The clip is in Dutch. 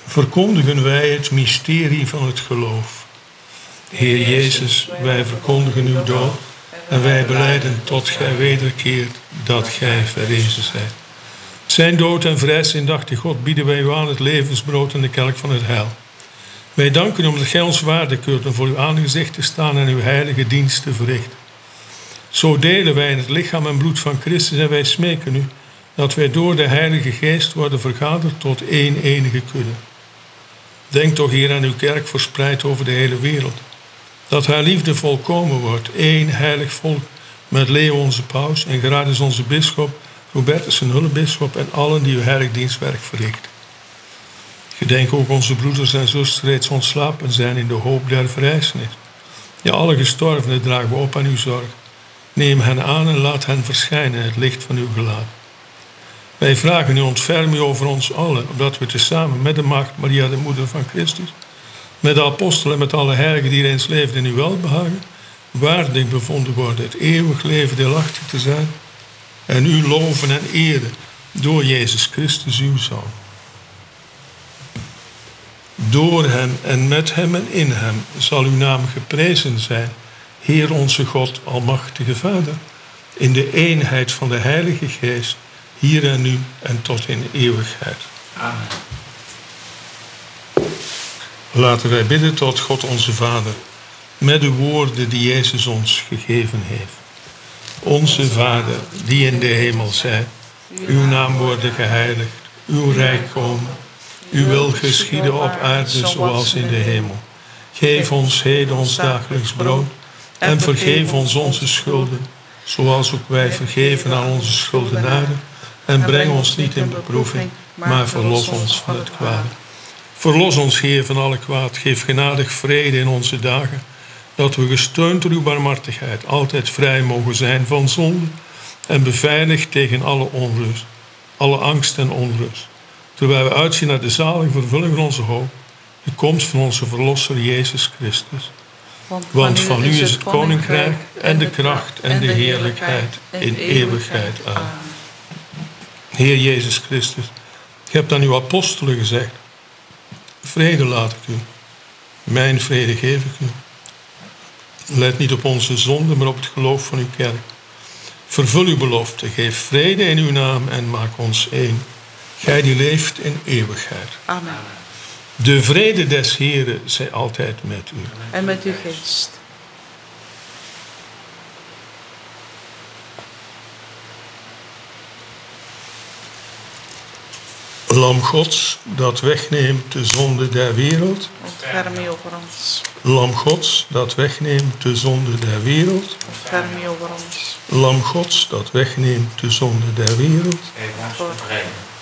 verkondigen wij het mysterie van het geloof. Heer Jezus, wij verkondigen uw dood en wij belijden tot gij wederkeert dat gij verrezen zijt. Zijn dood en vrijs indachtig God bieden wij u aan het levensbrood en de kelk van het heil. Wij danken u omdat gij ons waardig keurt om voor uw aangezicht te staan en uw heilige dienst te verrichten. Zo delen wij in het lichaam en bloed van Christus en wij smeken u dat wij door de Heilige Geest worden vergaderd tot één enige kudde. Denk toch hier aan uw kerk verspreid over de hele wereld. Dat haar liefde volkomen wordt, één heilig volk met Leo onze paus en Gerardus onze bisschop, Robertus een hullebisschop en allen die uw heilig dienstwerk verrichten. Gedenk ook onze broeders en zusters reeds ontslapen zijn in de hoop der verrijzenis. Ja, alle gestorvenen dragen we op aan uw zorg. Neem hen aan en laat hen verschijnen in het licht van uw gelaat. Wij vragen u, ontferm u over ons allen, opdat we tezamen met de maagd Maria, de moeder van Christus, met de apostelen en met alle heiligen die eens leefden in uw welbehagen, waardig bevonden worden het eeuwig leven deelachtig te zijn en u loven en eren door Jezus Christus uw Zoon. Door hem en met hem en in hem zal uw naam geprezen zijn, Heer onze God, almachtige Vader, in de eenheid van de Heilige Geest, hier en nu en tot in eeuwigheid. Amen. Laten wij bidden tot God onze Vader, met de woorden die Jezus ons gegeven heeft. Onze Vader, die in de hemel zijt, uw naam worden geheiligd, uw rijk komen. Uw wil geschieden op aarde zoals in de hemel. Geef ons heden ons dagelijks brood en vergeef ons onze schulden, zoals ook wij vergeven aan onze schuldenaren. En breng ons niet in beproeving, maar verlos ons van het kwade. Verlos ons, Heer, van alle kwaad. Geef genadig vrede in onze dagen, dat we gesteund door uw barmhartigheid altijd vrij mogen zijn van zonde en beveiligd tegen alle onrust, alle angst en onrust. Terwijl we uitzien naar de zalige vervulling van onze hoop, de komst van onze Verlosser Jezus Christus. Want van u is het koninkrijk en de kracht en de heerlijkheid in eeuwigheid. Amen. Heer Jezus Christus, gij hebt aan uw apostelen gezegd, vrede laat ik u, mijn vrede geef ik u. Let niet op onze zonde, maar op het geloof van uw kerk. Vervul uw belofte, geef vrede in uw naam en maak ons één. Gij die leeft in eeuwigheid. Amen. De vrede des Heren zij altijd met u. En met uw geest. Lam Gods, dat wegneemt de zonde der wereld. Ontferm u over ons. Lam Gods, dat wegneemt de zonde der wereld. Ontferm u over ons. Lam Gods, dat wegneemt de zonde der wereld. Geef ons de vrede.